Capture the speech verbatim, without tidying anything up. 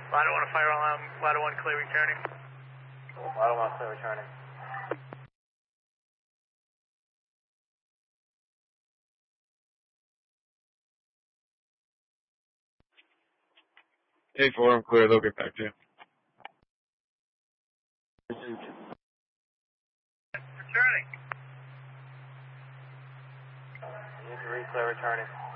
Ladder one, fire alarm, ladder one, clear returning. Ladder one, clear returning. A four, I'm clear, they'll get back to you. Returning. You need to re-clear returning.